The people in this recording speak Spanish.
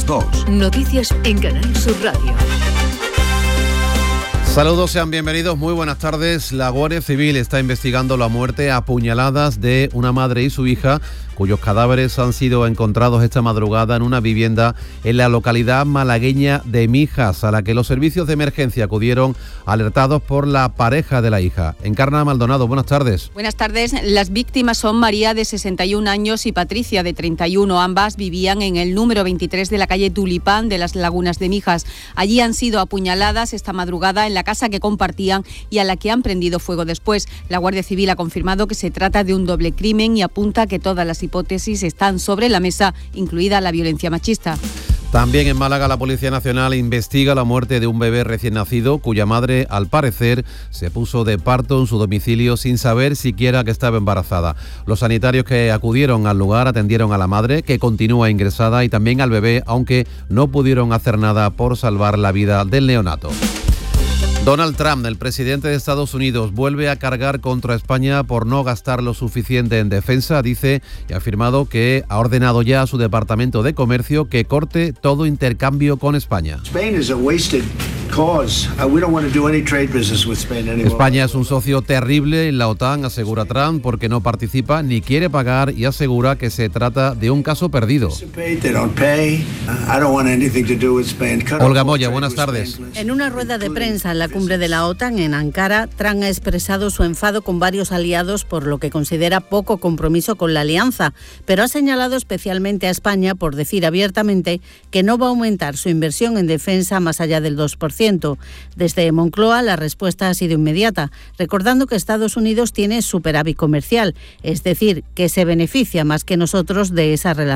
las 2. Noticias en Canal Sur Radio. Saludos, sean bienvenidos, muy buenas tardes. La Guardia Civil está investigando la muerte a puñaladas de una madre y su hija, cuyos cadáveres han sido encontrados esta madrugada en una vivienda en la localidad malagueña de Mijas, a la que los servicios de emergencia acudieron alertados por la pareja de la hija. Encarna Maldonado, buenas tardes. Buenas tardes. Las víctimas son María, de 61 años, y Patricia, de 31. Ambas vivían en el número 23 de la calle Tulipán de las Lagunas de Mijas. Allí han sido apuñaladas esta madrugada en la casa que compartían y a la que han prendido fuego después. La Guardia Civil ha confirmado que se trata de un doble crimen y apunta que todas las hipótesis están sobre la mesa, incluida la violencia machista. También en Málaga, la Policía Nacional investiga la muerte de un bebé recién nacido, cuya madre, al parecer, se puso de parto en su domicilio sin saber siquiera que estaba embarazada. Los sanitarios que acudieron al lugar atendieron a la madre, que continúa ingresada, y también al bebé, aunque no pudieron hacer nada por salvar la vida del neonato. Donald Trump, el presidente de Estados Unidos, vuelve a cargar contra España por no gastar lo suficiente en defensa. Dice y ha afirmado que ha ordenado ya a su Departamento de Comercio que corte todo intercambio con España. España es un socio terrible en la OTAN, asegura Trump, porque no participa ni quiere pagar, y asegura que se trata de un caso perdido. Olga Moya, buenas tardes. En una rueda de prensa en la cumbre de la OTAN en Ankara, Trump ha expresado su enfado con varios aliados por lo que considera poco compromiso con la alianza, pero ha señalado especialmente a España por decir abiertamente que no va a aumentar su inversión en defensa más allá del 2%. Desde Moncloa la respuesta ha sido inmediata, recordando que Estados Unidos tiene superávit comercial, es decir, que se beneficia más que nosotros de esa relación.